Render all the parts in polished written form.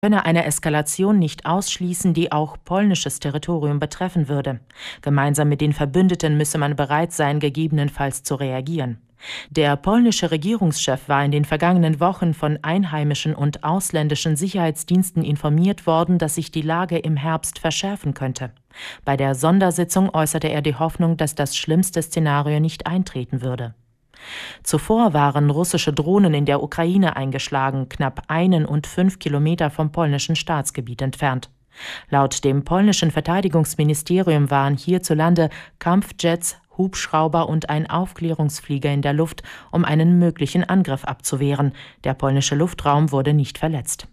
könne eine Eskalation nicht ausschließen, die auch polnisches Territorium betreffen würde. Gemeinsam mit den Verbündeten müsse man bereit sein, gegebenenfalls zu reagieren. Der polnische Regierungschef war in den vergangenen Wochen von einheimischen und ausländischen Sicherheitsdiensten informiert worden, dass sich die Lage im Herbst verschärfen könnte. Bei der Sondersitzung äußerte er die Hoffnung, dass das schlimmste Szenario nicht eintreten würde. Zuvor waren russische Drohnen in der Ukraine eingeschlagen, knapp 1 und 5 Kilometer vom polnischen Staatsgebiet entfernt. Laut dem polnischen Verteidigungsministerium waren hierzulande Kampfjets, Hubschrauber und ein Aufklärungsflieger in der Luft, um einen möglichen Angriff abzuwehren. Der polnische Luftraum wurde nicht verletzt.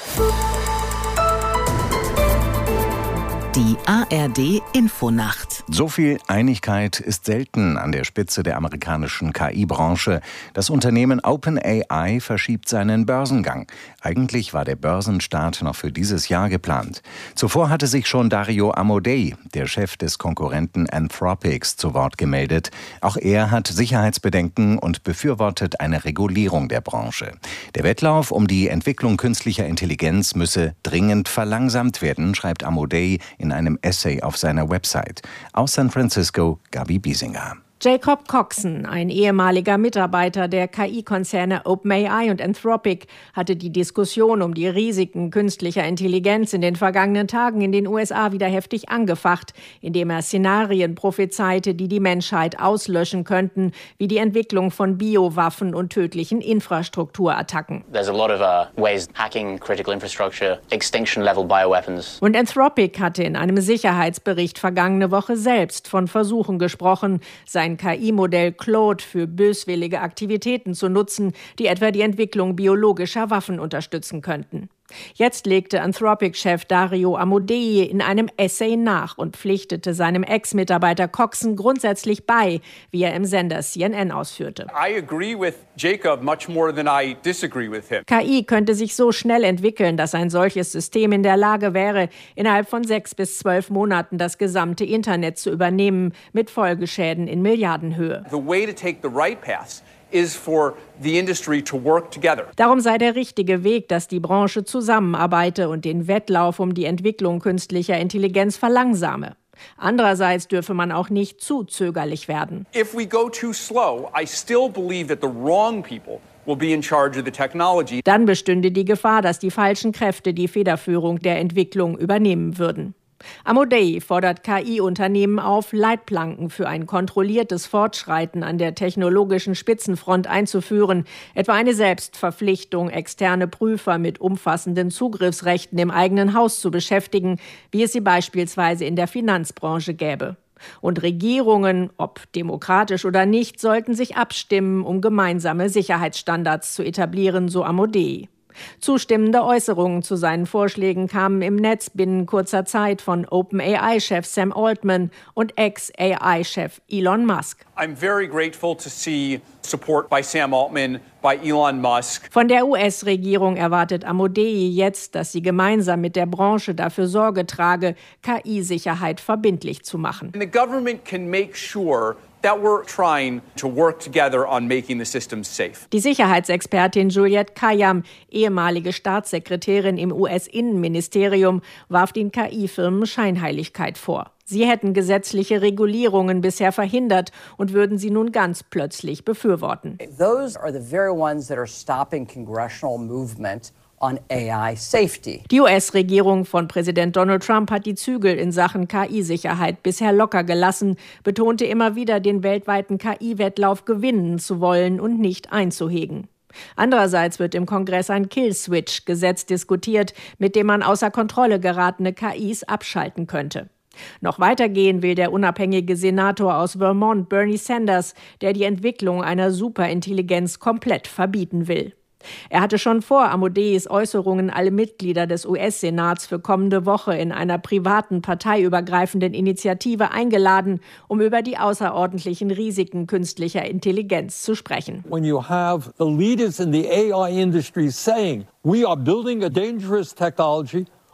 Die ARD-Infonacht. So viel Einigkeit ist selten an der Spitze der amerikanischen KI-Branche. Das Unternehmen OpenAI verschiebt seinen Börsengang. Eigentlich war der Börsenstart noch für dieses Jahr geplant. Zuvor hatte sich schon Dario Amodei, der Chef des Konkurrenten Anthropic, zu Wort gemeldet. Auch er hat Sicherheitsbedenken und befürwortet eine Regulierung der Branche. Der Wettlauf um die Entwicklung künstlicher Intelligenz müsse dringend verlangsamt werden, schreibt Amodei in einem Essay auf seiner Website. Aus San Francisco, Gabi Biesinger. Jacob Coxon, ein ehemaliger Mitarbeiter der KI-Konzerne OpenAI und Anthropic, hatte die Diskussion um die Risiken künstlicher Intelligenz in den vergangenen Tagen in den USA wieder heftig angefacht, indem er Szenarien prophezeite, die die Menschheit auslöschen könnten, wie die Entwicklung von Biowaffen und tödlichen Infrastrukturattacken. There's a lot of ways hacking critical infrastructure, extinction-level bioweapons. Und Anthropic hatte in einem Sicherheitsbericht vergangene Woche selbst von Versuchen gesprochen, sein KI-Modell Claude für böswillige Aktivitäten zu nutzen, die etwa die Entwicklung biologischer Waffen unterstützen könnten. Jetzt legte Anthropic-Chef Dario Amodei in einem Essay nach und pflichtete seinem Ex-Mitarbeiter Coxon grundsätzlich bei, wie er im Sender CNN ausführte. I agree with Jacob much more than I disagree with him. KI könnte sich so schnell entwickeln, dass ein solches System in der Lage wäre, innerhalb von 6 bis 12 Monaten das gesamte Internet zu übernehmen, mit Folgeschäden in Milliardenhöhe. The way to take the right path is for the industry to work together. Darum sei der richtige Weg, dass die Branche zusammenarbeite und den Wettlauf um die Entwicklung künstlicher Intelligenz verlangsame. Andererseits dürfe man auch nicht zu zögerlich werden. If we go too slow, I still believe that the wrong people will be in charge of the technology. Dann bestünde die Gefahr, dass die falschen Kräfte die Federführung der Entwicklung übernehmen würden. Amodei fordert KI-Unternehmen auf, Leitplanken für ein kontrolliertes Fortschreiten an der technologischen Spitzenfront einzuführen, etwa eine Selbstverpflichtung, externe Prüfer mit umfassenden Zugriffsrechten im eigenen Haus zu beschäftigen, wie es sie beispielsweise in der Finanzbranche gäbe. Und Regierungen, ob demokratisch oder nicht, sollten sich abstimmen, um gemeinsame Sicherheitsstandards zu etablieren, so Amodei. Zustimmende Äußerungen zu seinen Vorschlägen kamen im Netz binnen kurzer Zeit von OpenAI-Chef Sam Altman und Ex-AI-Chef Elon Musk. I'm very grateful to see support by Sam Altman, by Elon Musk. Von der US-Regierung erwartet Amodei jetzt, dass sie gemeinsam mit der Branche dafür Sorge trage, KI-Sicherheit verbindlich zu machen. And the government can make sure that we're trying to work together on making the system safe. Die Sicherheitsexpertin Juliette Kayyem, ehemalige Staatssekretärin im US-Innenministerium, warf den KI-Firmen Scheinheiligkeit vor. Sie hätten gesetzliche Regulierungen bisher verhindert und würden sie nun ganz plötzlich befürworten. Those are the very ones that are stopping congressional movement on AI safety. Die US-Regierung von Präsident Donald Trump hat die Zügel in Sachen KI-Sicherheit bisher locker gelassen, betonte immer wieder, den weltweiten KI-Wettlauf gewinnen zu wollen und nicht einzuhegen. Andererseits wird im Kongress ein Kill-Switch-Gesetz diskutiert, mit dem man außer Kontrolle geratene KIs abschalten könnte. Noch weiter gehen will der unabhängige Senator aus Vermont, Bernie Sanders, der die Entwicklung einer Superintelligenz komplett verbieten will. Er hatte schon vor Amodeis Äußerungen alle Mitglieder des US-Senats für kommende Woche in einer privaten, parteiübergreifenden Initiative eingeladen, um über die außerordentlichen Risiken künstlicher Intelligenz zu sprechen. When you have the leaders in the AI industry saying, we are building a dangerous technology,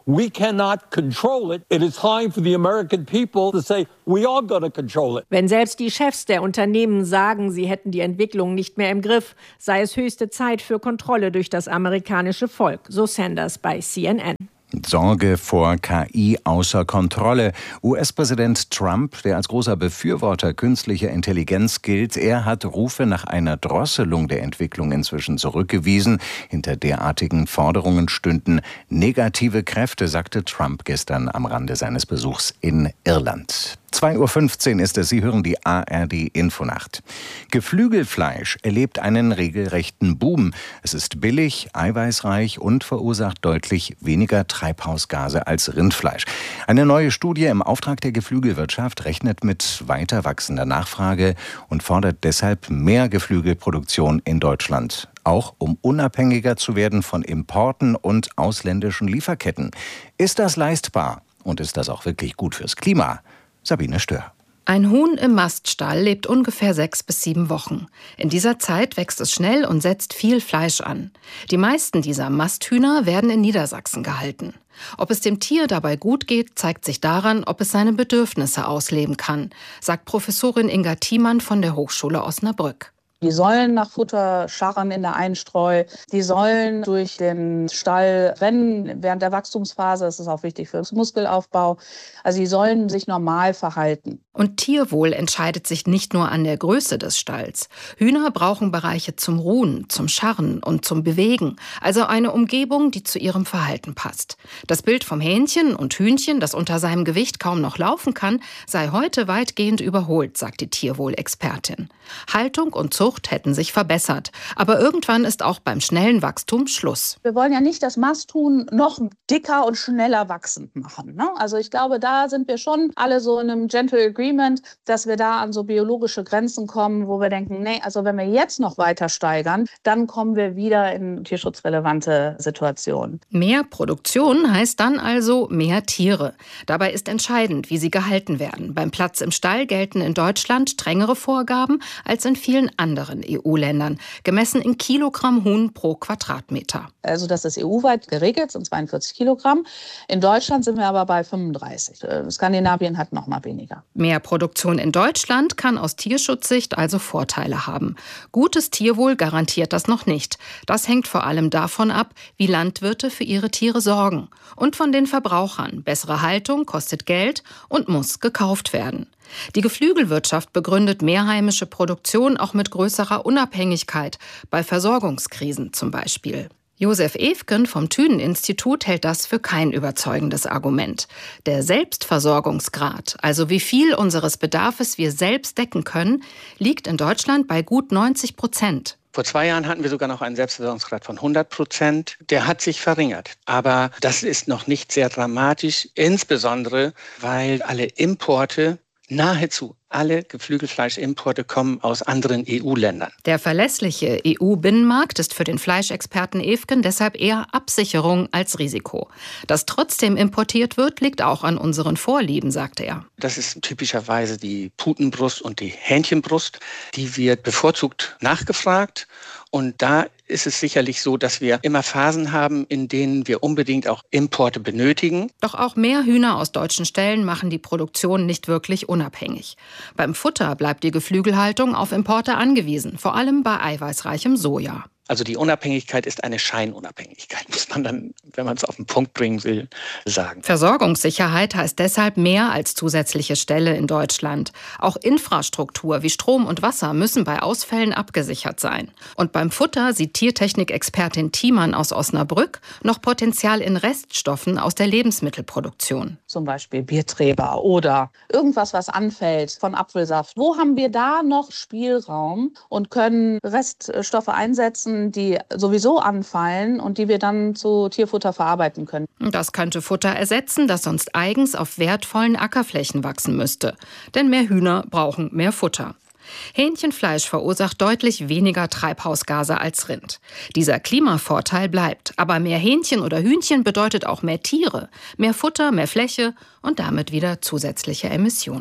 We cannot control it. It is time for the American people to say, we are going to control it. Wenn selbst die Chefs der Unternehmen sagen, sie hätten die Entwicklung nicht mehr im Griff, sei es höchste Zeit für Kontrolle durch das amerikanische Volk, so Sanders bei CNN. Sorge vor KI außer Kontrolle. US-Präsident Trump, der als großer Befürworter künstlicher Intelligenz gilt, er hat Rufe nach einer Drosselung der Entwicklung inzwischen zurückgewiesen. Hinter derartigen Forderungen stünden negative Kräfte, sagte Trump gestern am Rande seines Besuchs in Irland. 2:15 Uhr ist es, Sie hören die ARD-Infonacht. Geflügelfleisch erlebt einen regelrechten Boom. Es ist billig, eiweißreich und verursacht deutlich weniger Treibhausgase als Rindfleisch. Eine neue Studie im Auftrag der Geflügelwirtschaft rechnet mit weiter wachsender Nachfrage und fordert deshalb mehr Geflügelproduktion in Deutschland. Auch um unabhängiger zu werden von Importen und ausländischen Lieferketten. Ist das leistbar? Und ist das auch wirklich gut fürs Klima? Sabine Stör. Ein Huhn im Maststall lebt ungefähr 6 bis 7 Wochen. In dieser Zeit wächst es schnell und setzt viel Fleisch an. Die meisten dieser Masthühner werden in Niedersachsen gehalten. Ob es dem Tier dabei gut geht, zeigt sich daran, ob es seine Bedürfnisse ausleben kann, sagt Professorin Inga Thiemann von der Hochschule Osnabrück. Die sollen nach Futter scharren in der Einstreu. Die sollen durch den Stall rennen während der Wachstumsphase. Das ist auch wichtig für den Muskelaufbau. Also die sollen sich normal verhalten. Und Tierwohl entscheidet sich nicht nur an der Größe des Stalls. Hühner brauchen Bereiche zum Ruhen, zum Scharren und zum Bewegen. Also eine Umgebung, die zu ihrem Verhalten passt. Das Bild vom Hähnchen und Hühnchen, das unter seinem Gewicht kaum noch laufen kann, sei heute weitgehend überholt, sagt die Tierwohlexpertin. Haltung und Zucht hätten sich verbessert. Aber irgendwann ist auch beim schnellen Wachstum Schluss. Wir wollen ja nicht das Masthuhn noch dicker und schneller wachsend machen, ne? Also ich glaube, da sind wir schon alle so in einem Gentle Agreement, dass wir da an so biologische Grenzen kommen, wo wir denken, nee, also wenn wir jetzt noch weiter steigern, dann kommen wir wieder in tierschutzrelevante Situationen. Mehr Produktion heißt dann also mehr Tiere. Dabei ist entscheidend, wie sie gehalten werden. Beim Platz im Stall gelten in Deutschland strengere Vorgaben als in vielen anderen EU-Ländern, gemessen in Kilogramm Huhn pro Quadratmeter. Also das ist EU-weit geregelt, sind 42 Kilogramm. In Deutschland sind wir aber bei 35. Skandinavien hat noch mal weniger. Mehr Produktion in Deutschland kann aus Tierschutzsicht also Vorteile haben. Gutes Tierwohl garantiert das noch nicht. Das hängt vor allem davon ab, wie Landwirte für ihre Tiere sorgen. Und von den Verbrauchern. Bessere Haltung kostet Geld und muss gekauft werden. Die Geflügelwirtschaft begründet mehr heimische Produktion auch mit größerer Unabhängigkeit, bei Versorgungskrisen zum Beispiel. Josef Evgen vom Thünen-Institut hält das für kein überzeugendes Argument. Der Selbstversorgungsgrad, also wie viel unseres Bedarfes wir selbst decken können, liegt in Deutschland bei gut 90%. Vor 2 Jahren hatten wir sogar noch einen Selbstversorgungsgrad von 100%. Der hat sich verringert. Aber das ist noch nicht sehr dramatisch, insbesondere weil alle Importe, nahezu alle Geflügelfleischimporte kommen aus anderen EU-Ländern. Der verlässliche EU-Binnenmarkt ist für den Fleischexperten Evgen deshalb eher Absicherung als Risiko. Dass trotzdem importiert wird, liegt auch an unseren Vorlieben, sagte er. Das ist typischerweise die Putenbrust und die Hähnchenbrust. Die wird bevorzugt nachgefragt. Und da ist es sicherlich so, dass wir immer Phasen haben, in denen wir unbedingt auch Importe benötigen. Doch auch mehr Hühner aus deutschen Ställen machen die Produktion nicht wirklich unabhängig. Beim Futter bleibt die Geflügelhaltung auf Importe angewiesen, vor allem bei eiweißreichem Soja. Also die Unabhängigkeit ist eine Scheinunabhängigkeit, muss man dann, wenn man es auf den Punkt bringen will, sagen. Versorgungssicherheit heißt deshalb mehr als zusätzliche Ställe in Deutschland. Auch Infrastruktur wie Strom und Wasser müssen bei Ausfällen abgesichert sein. Und beim Futter sieht Tiertechnik-Expertin Thiemann aus Osnabrück noch Potenzial in Reststoffen aus der Lebensmittelproduktion. Zum Beispiel Bierträger oder irgendwas, was anfällt von Apfelsaft. Wo haben wir da noch Spielraum und können Reststoffe einsetzen, die sowieso anfallen und die wir dann zu Tierfutter verarbeiten können? Das könnte Futter ersetzen, das sonst eigens auf wertvollen Ackerflächen wachsen müsste. Denn mehr Hühner brauchen mehr Futter. Hähnchenfleisch verursacht deutlich weniger Treibhausgase als Rind. Dieser Klimavorteil bleibt. Aber mehr Hähnchen oder Hühnchen bedeutet auch mehr Tiere, mehr Futter, mehr Fläche und damit wieder zusätzliche Emissionen.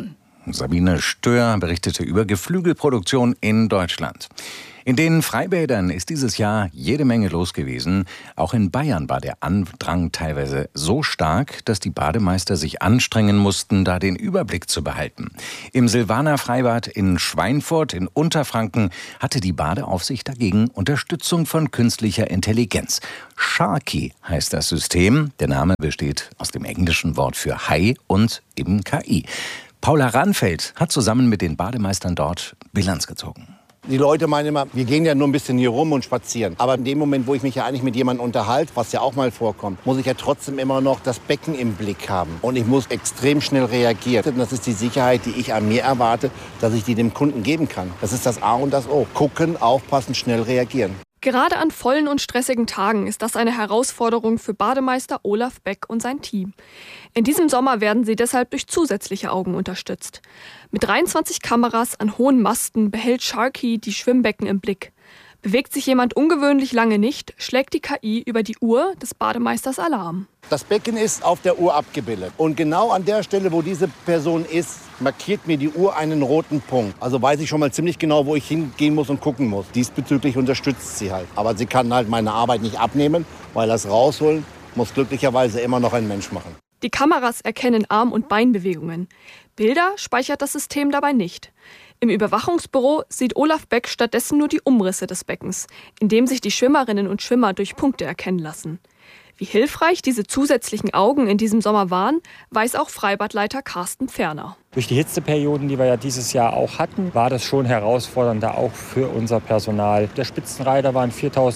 Sabine Stör berichtete über Geflügelproduktion in Deutschland. In den Freibädern ist dieses Jahr jede Menge los gewesen. Auch in Bayern war der Andrang teilweise so stark, dass die Bademeister sich anstrengen mussten, da den Überblick zu behalten. Im Silvaner Freibad in Schweinfurt in Unterfranken hatte die Badeaufsicht dagegen Unterstützung von künstlicher Intelligenz. Sharky heißt das System. Der Name besteht aus dem englischen Wort für Hai und eben KI. Paula Ranfeld hat zusammen mit den Bademeistern dort Bilanz gezogen. Die Leute meinen immer, wir gehen ja nur ein bisschen hier rum und spazieren. Aber in dem Moment, wo ich mich ja eigentlich mit jemandem unterhalte, was ja auch mal vorkommt, muss ich ja trotzdem immer noch das Becken im Blick haben. Und ich muss extrem schnell reagieren. Und das ist die Sicherheit, die ich an mir erwarte, dass ich die dem Kunden geben kann. Das ist das A und das O. Gucken, aufpassen, schnell reagieren. Gerade an vollen und stressigen Tagen ist das eine Herausforderung für Bademeister Olaf Beck und sein Team. In diesem Sommer werden sie deshalb durch zusätzliche Augen unterstützt. Mit 23 Kameras an hohen Masten behält Sharky die Schwimmbecken im Blick. Bewegt sich jemand ungewöhnlich lange nicht, schlägt die KI über die Uhr des Bademeisters Alarm. Das Becken ist auf der Uhr abgebildet. Und genau an der Stelle, wo diese Person ist, markiert mir die Uhr einen roten Punkt. Also weiß ich schon mal ziemlich genau, wo ich hingehen muss und gucken muss. Diesbezüglich unterstützt sie halt. Aber sie kann halt meine Arbeit nicht abnehmen, weil das Rausholen muss glücklicherweise immer noch ein Mensch machen. Die Kameras erkennen Arm- und Beinbewegungen. Bilder speichert das System dabei nicht. Im Überwachungsbüro sieht Olaf Beck stattdessen nur die Umrisse des Beckens, in dem sich die Schwimmerinnen und Schwimmer durch Punkte erkennen lassen. Wie hilfreich diese zusätzlichen Augen in diesem Sommer waren, weiß auch Freibadleiter Carsten Pferner. Durch die Hitzeperioden, die wir ja dieses Jahr auch hatten, war das schon herausfordernder auch für unser Personal. Der Spitzenreiter waren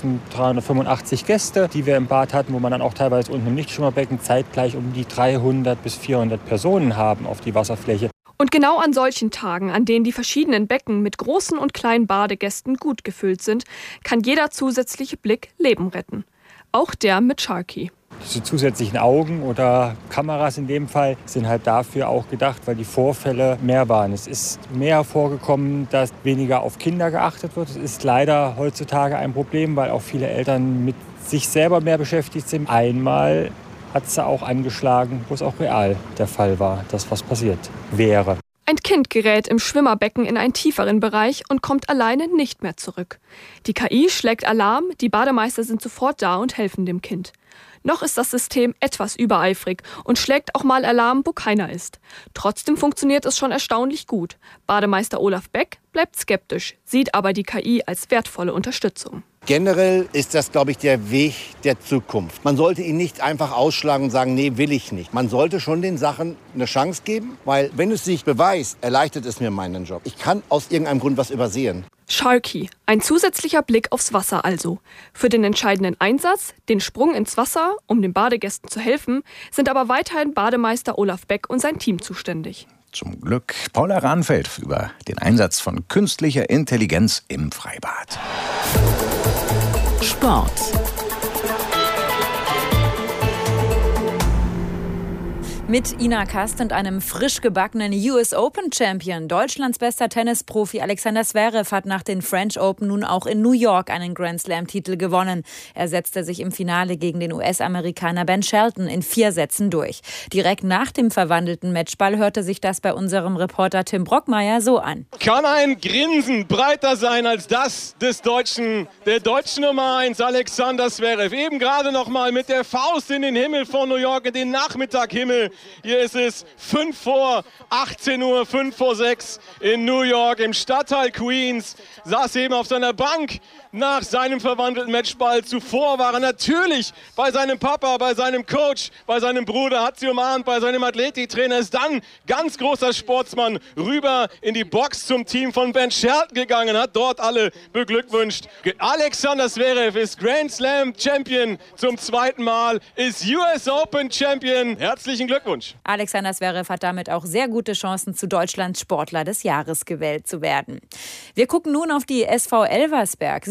4.385 Gäste, die wir im Bad hatten, wo man dann auch teilweise unten im Nichtschwimmerbecken zeitgleich um die 300 bis 400 Personen haben auf die Wasserfläche. Und genau an solchen Tagen, an denen die verschiedenen Becken mit großen und kleinen Badegästen gut gefüllt sind, kann jeder zusätzliche Blick Leben retten. Auch der mit Sharky. Diese zusätzlichen Augen oder Kameras in dem Fall sind halt dafür auch gedacht, weil die Vorfälle mehr waren. Es ist mehr vorgekommen, dass weniger auf Kinder geachtet wird. Es ist leider heutzutage ein Problem, weil auch viele Eltern mit sich selber mehr beschäftigt sind. Einmal hat es auch angeschlagen, wo es auch real der Fall war, dass was passiert wäre. Ein Kind gerät im Schwimmerbecken in einen tieferen Bereich und kommt alleine nicht mehr zurück. Die KI schlägt Alarm, die Bademeister sind sofort da und helfen dem Kind. Noch ist das System etwas übereifrig und schlägt auch mal Alarm, wo keiner ist. Trotzdem funktioniert es schon erstaunlich gut. Bademeister Olaf Beck bleibt skeptisch, sieht aber die KI als wertvolle Unterstützung. Generell ist das, glaube ich, der Weg der Zukunft. Man sollte ihn nicht einfach ausschlagen und sagen, nee, will ich nicht. Man sollte schon den Sachen eine Chance geben, weil wenn es sich beweist, erleichtert es mir meinen Job. Ich kann aus irgendeinem Grund was übersehen. Sharky, ein zusätzlicher Blick aufs Wasser also. Für den entscheidenden Einsatz, den Sprung ins Wasser, um den Badegästen zu helfen, sind aber weiterhin Bademeister Olaf Beck und sein Team zuständig. Zum Glück Paula Ranfeld über den Einsatz von künstlicher Intelligenz im Freibad. Sport. Mit Ina Kast und einem frisch gebackenen US Open Champion. Deutschlands bester Tennisprofi Alexander Zverev hat nach den French Open nun auch in New York einen Grand Slam-Titel gewonnen. Er setzte sich im Finale gegen den US-Amerikaner Ben Shelton in 4 Sätzen durch. Direkt nach dem verwandelten Matchball hörte sich das bei unserem Reporter Tim Brockmeier so an. Kann ein Grinsen breiter sein als das des der deutschen Nummer 1 Alexander Zverev. Eben gerade noch mal mit der Faust in den Himmel von New York, in den Nachmittaghimmel. Hier ist es 5 vor 18 Uhr, 5 vor 6 in New York im Stadtteil Queens. Saß eben auf seiner Bank nach seinem verwandelten Matchball. Zuvor war er natürlich bei seinem Papa, bei seinem Coach, bei seinem Bruder, hat sie umarmt, bei seinem Athletiktrainer, ist dann ganz großer Sportsmann rüber in die Box zum Team von Ben Shelton gegangen, hat dort alle beglückwünscht. Alexander Zverev ist Grand Slam Champion zum 2. Mal, ist US Open Champion. Herzlichen Glückwunsch. Alexander Zverev hat damit auch sehr gute Chancen, zu Deutschlands Sportler des Jahres gewählt zu werden. Wir gucken nun auf die SV Elversberg. Sie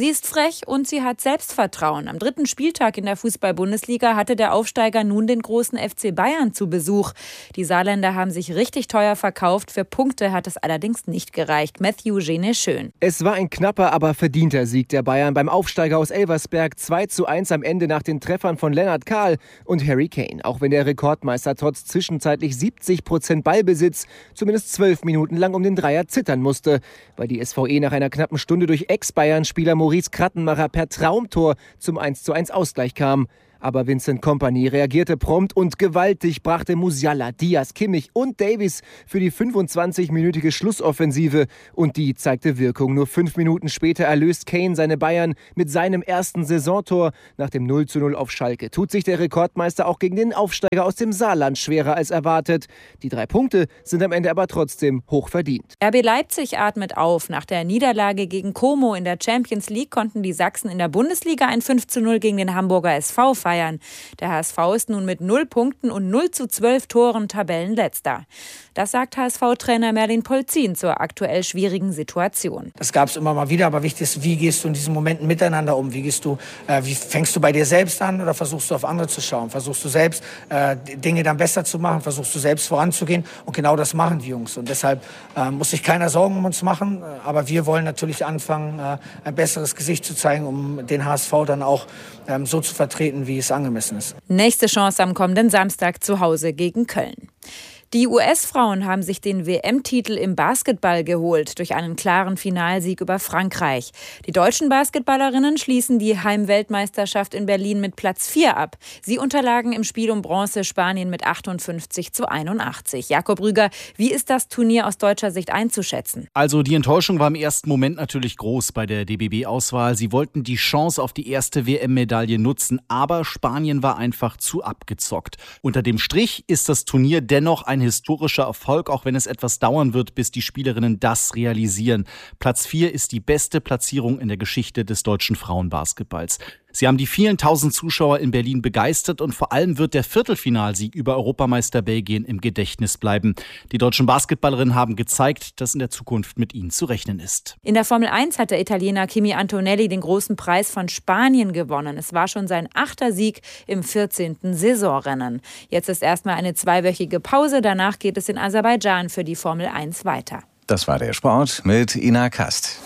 Sie ist frech und sie hat Selbstvertrauen. Am 3. Spieltag in der Fußball-Bundesliga hatte der Aufsteiger nun den großen FC Bayern zu Besuch. Die Saarländer haben sich richtig teuer verkauft. Für Punkte hat es allerdings nicht gereicht. Matthew Gene-Schön. Es war ein knapper, aber verdienter Sieg der Bayern beim Aufsteiger aus Elversberg. 2:1 am Ende nach den Treffern von Lennart Kahl und Harry Kane. Auch wenn der Rekordmeister trotz zwischenzeitlich 70% Ballbesitz zumindest 12 Minuten lang um den Dreier zittern musste, weil die SVE nach einer knappen Stunde durch Ex-Bayern-Spieler Maurice Krattenmacher per Traumtor zum 1:1 Ausgleich kam. Aber Vincent Kompany reagierte prompt und gewaltig, brachte Musiala, Diaz, Kimmich und Davies für die 25-minütige Schlussoffensive. Und die zeigte Wirkung. Nur 5 Minuten später erlöst Kane seine Bayern mit seinem ersten Saisontor. Nach dem 0:0 auf Schalke tut sich der Rekordmeister auch gegen den Aufsteiger aus dem Saarland schwerer als erwartet. Die 3 Punkte sind am Ende aber trotzdem hoch verdient. RB Leipzig atmet auf. Nach der Niederlage gegen Como in der Champions League konnten die Sachsen in der Bundesliga ein 5:0 gegen den Hamburger SV feiern. Der HSV ist nun mit 0 Punkten und 0:12 Toren Tabellenletzter. Das sagt HSV-Trainer Merlin Polzin zur aktuell schwierigen Situation. Das gab es immer mal wieder, aber wichtig ist, wie gehst du in diesen Momenten miteinander um? Wie fängst du bei dir selbst an oder versuchst du auf andere zu schauen? Versuchst du selbst Dinge dann besser zu machen? Versuchst du selbst voranzugehen? Und genau das machen die Jungs. Und deshalb muss sich keiner Sorgen um uns machen. Aber wir wollen natürlich anfangen, ein besseres Gesicht zu zeigen, um den HSV dann auch so zu vertreten, wie es angemessen ist. Nächste Chance am kommenden Samstag zu Hause gegen Köln. Die US-Frauen haben sich den WM-Titel im Basketball geholt durch einen klaren Finalsieg über Frankreich. Die deutschen Basketballerinnen schließen die Heimweltmeisterschaft in Berlin mit Platz 4 ab. Sie unterlagen im Spiel um Bronze Spanien mit 58:81. Jakob Rüger, wie ist das Turnier aus deutscher Sicht einzuschätzen? Also die Enttäuschung war im ersten Moment natürlich groß bei der DBB-Auswahl. Sie wollten die Chance auf die erste WM-Medaille nutzen, aber Spanien war einfach zu abgezockt. Unter dem Strich ist das Turnier dennoch ein historischer Erfolg, auch wenn es etwas dauern wird, bis die Spielerinnen das realisieren. Platz 4 ist die beste Platzierung in der Geschichte des deutschen Frauenbasketballs. Sie haben die vielen tausend Zuschauer in Berlin begeistert und vor allem wird der Viertelfinalsieg über Europameister Belgien im Gedächtnis bleiben. Die deutschen Basketballerinnen haben gezeigt, dass in der Zukunft mit ihnen zu rechnen ist. In der Formel 1 hat der Italiener Kimi Antonelli den großen Preis von Spanien gewonnen. Es war schon sein 8. Sieg im 14. Saisonrennen. Jetzt ist erstmal eine 2-wöchige Pause. Danach geht es in Aserbaidschan für die Formel 1 weiter. Das war der Sport mit Ina Kast.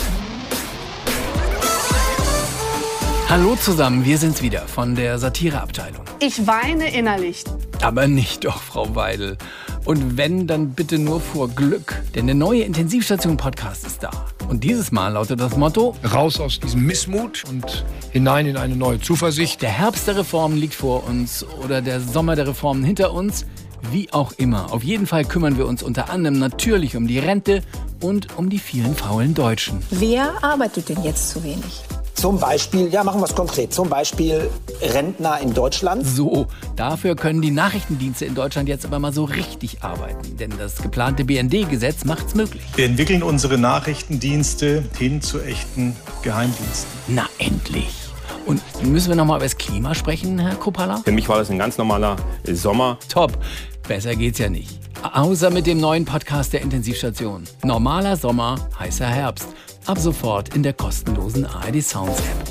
Hallo zusammen, wir sind's wieder von der Satireabteilung. Ich weine innerlich. Aber nicht doch, Frau Weidel. Und wenn, dann bitte nur vor Glück. Denn der neue Intensivstation-Podcast ist da. Und dieses Mal lautet das Motto: Raus aus diesem Missmut und hinein in eine neue Zuversicht. Der Herbst der Reformen liegt vor uns oder der Sommer der Reformen hinter uns. Wie auch immer. Auf jeden Fall kümmern wir uns unter anderem natürlich um die Rente und um die vielen faulen Deutschen. Wer arbeitet denn jetzt zu wenig? Zum Beispiel, ja, machen wir es konkret, zum Beispiel Rentner in Deutschland. So, dafür können die Nachrichtendienste in Deutschland jetzt aber mal so richtig arbeiten. Denn das geplante BND-Gesetz macht's möglich. Wir entwickeln unsere Nachrichtendienste hin zu echten Geheimdiensten. Na endlich. Und müssen wir noch mal über das Klima sprechen, Herr Kopala? Für mich war das ein ganz normaler Sommer. Top, besser geht's ja nicht. Außer mit dem neuen Podcast der Intensivstation. Normaler Sommer, heißer Herbst. Ab sofort in der kostenlosen ARD Sounds App.